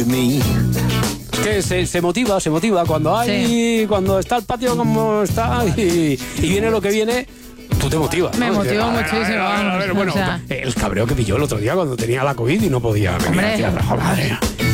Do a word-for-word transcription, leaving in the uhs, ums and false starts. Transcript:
Es que se, se motiva, se motiva cuando hay, sí. cuando está el patio como está y, y viene lo que viene. Tú te motivas, Me ¿no? motivó a ver, muchísimo. A ver, a ver, a ver, bueno, o sea... el cabreo que pilló el otro día cuando tenía la COVID y no podía venir. Hombre. Tía, madre.